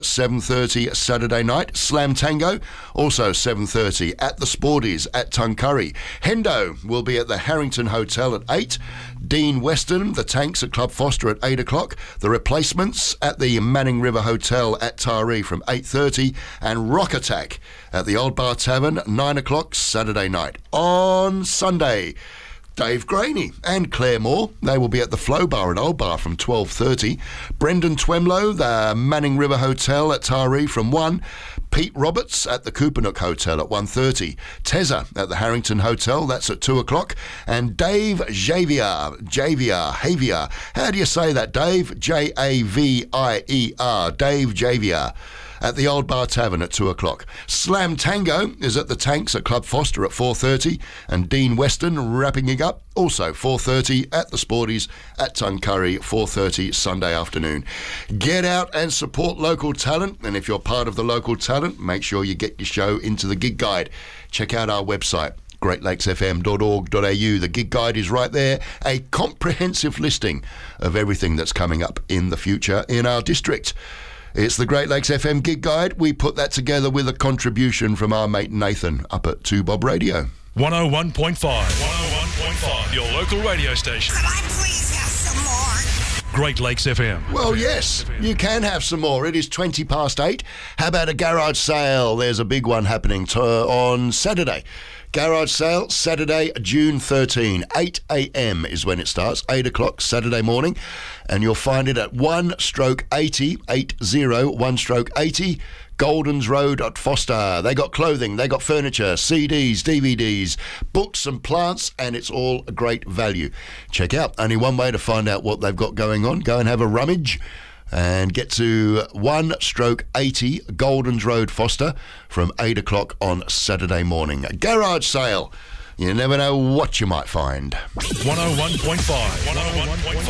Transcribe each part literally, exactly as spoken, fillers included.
seven thirty Saturday night. Slam Tango, also seven thirty at the Sporties at Tuncurry. Hendo will be at the Harrington Hotel at eight. Dean Weston, the Tanks at Club Foster at eight o'clock. The Replacements at the Manning River Hotel at Taree from eight thirty. And Rock Attack at the Old Bar Tavern, nine o'clock Saturday night. On Sunday, Dave Graney and Claire Moore, they will be at the Flow Bar at Old Bar from twelve thirty. Brendan Twemlow, the Manning River Hotel at Taree from one. Pete Roberts at the Coopanook Hotel at one thirty. Tezza at the Harrington Hotel, that's at two o'clock. And Dave Javier, Javier, Javier, how do you say that, Dave? J A V I E R, Dave Javier, at the Old Bar Tavern at two o'clock. Slam Tango is at the Tanks at Club Foster at four thirty, and Dean Weston wrapping it up, also four thirty at the Sporties at Tuncurry, four thirty Sunday afternoon. Get out and support local talent, and if you're part of the local talent, make sure you get your show into the gig guide. Check out our website, great lakes f m dot org dot a u. The gig guide is right there, a comprehensive listing of everything that's coming up in the future in our district. It's the Great Lakes F M Gig Guide. We put that together with a contribution from our mate Nathan up at two Bob Radio. one oh one point five. one oh one point five. Your local radio station. Could I please have some more? Great Lakes F M. Well, yes, you can have some more. It is twenty past eight. How about a garage sale? There's a big one happening t- on Saturday. Garage sale, Saturday, June thirteenth, eight a m is when it starts, eight o'clock Saturday morning, and you'll find it at one stroke eighty, eight zero, one stroke eighty, Goldens Road at Foster. They got clothing, they got furniture, C Ds, D V Ds, books and plants, and it's all a great value. Check out, only one way to find out what they've got going on. Go and have a rummage and get to one stroke eighty Goldens Road, Foster, from eight o'clock on Saturday morning. A garage sale. You never know what you might find. one oh one point five. one oh one point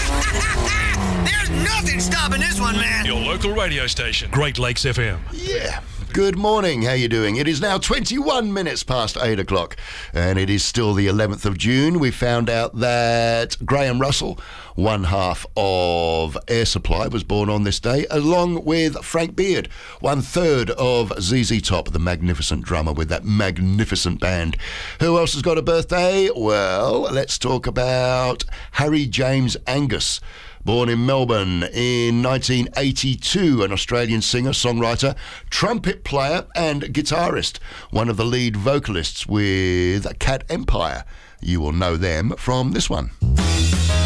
five. There's nothing stopping this one, man. Your local radio station. Great Lakes F M. Yeah. Good morning, how you doing? It is now twenty-one minutes past eight o'clock, and it is still the eleventh of June. We found out that Graham Russell, one half of Air Supply, was born on this day, along with Frank Beard, one third of Z Z Top, the magnificent drummer with that magnificent band. Who else has got a birthday? Well, let's talk about Harry James Angus. Born in Melbourne in nineteen eighty-two, an Australian singer, songwriter, trumpet player and guitarist. One of the lead vocalists with Cat Empire. You will know them from this one.